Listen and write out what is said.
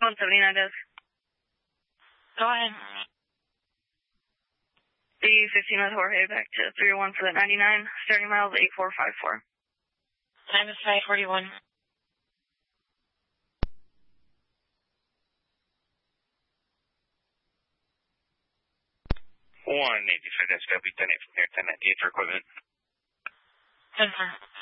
179 does. Go ahead. D15 with Jorge back to 301 for the 99, starting miles 8454. Time is 5:41. 185, that's going to be 10-8 from here, 1098 for equipment. 10-4.